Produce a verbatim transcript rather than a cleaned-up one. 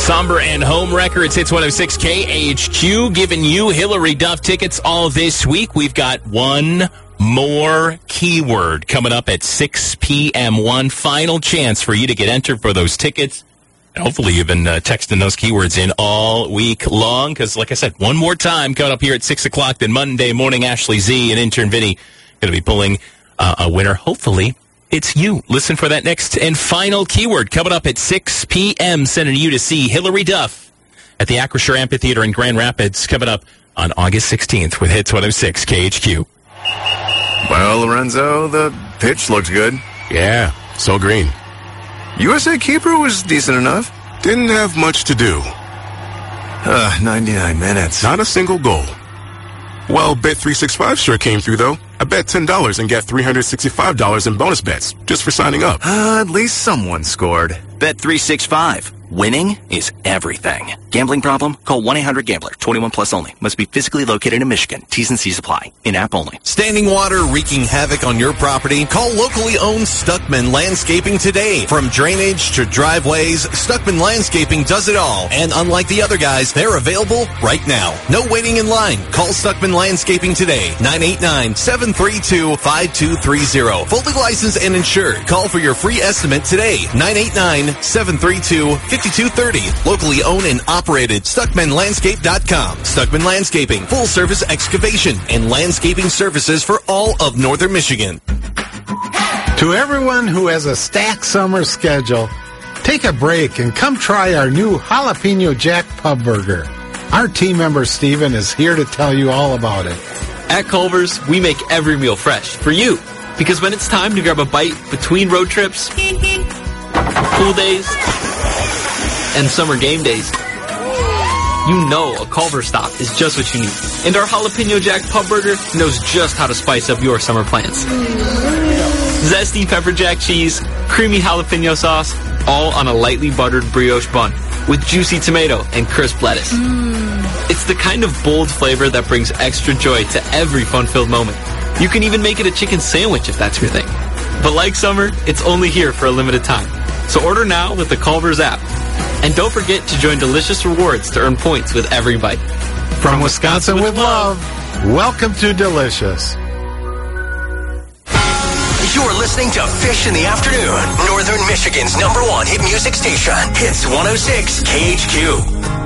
Somber and Home Records, Hits one oh six K H Q, giving you Hillary Duff tickets all this week. We've got one more keyword coming up at six p.m. One final chance for you to get entered for those tickets. And hopefully you've been uh, texting those keywords in all week long because, like I said, one more time coming up here at six o'clock. Then Monday morning, Ashley Z and intern Vinny going to be pulling uh, a winner. Hopefully it's you. Listen for that next and final keyword coming up at six p.m. Sending you to see Hillary Duff at the Acrisure Amphitheater in Grand Rapids coming up on August sixteenth with Hits one oh six K H Q. Well, Lorenzo, the pitch looked good. Yeah, so green. U S A keeper was decent enough. Didn't have much to do. Uh, ninety-nine minutes. Not a single goal. Well, Bet three sixty-five sure came through, though. I bet ten dollars and get three hundred sixty-five dollars in bonus bets just for signing up. Uh, at least someone scored. Bet three sixty-five. Winning is everything. Gambling problem? Call one eight hundred gambler. twenty-one plus only. Must be physically located in Michigan. T's and C's apply. In-app only. Standing water wreaking havoc on your property? Call locally owned Stuckman Landscaping today. From drainage to driveways, Stuckman Landscaping does it all. And unlike the other guys, they're available right now. No waiting in line. Call Stuckman Landscaping today. nine eight nine, seven three two, five two three zero. Fully licensed and insured. Call for your free estimate today. nine eight nine, seven three two, five two three zero. Locally owned and operated. Stuckman Landscape dot com. Stuckman Landscaping. Full service excavation and landscaping services for all of northern Michigan. To everyone who has a stacked summer schedule, take a break and come try our new Jalapeno Jack Pub Burger. Our team member Steven is here to tell you all about it. At Culver's, we make every meal fresh for you. Because when it's time to grab a bite between road trips, pool days, and summer game days, you know a Culver's stop is just what you need. And our Jalapeno Jack Pub Burger knows just how to spice up your summer plans. Zesty pepper jack cheese, creamy jalapeno sauce, all on a lightly buttered brioche bun with juicy tomato and crisp lettuce. Mm. It's the kind of bold flavor that brings extra joy to every fun-filled moment. You can even make it a chicken sandwich if that's your thing. But like summer, it's only here for a limited time. So order now with the Culver's app. And don't forget to join Delicious Rewards to earn points with every bite. From Wisconsin with love, welcome to Delicious. You're listening to Fish in the Afternoon, Northern Michigan's number one hit music station, Hits one oh six K H Q.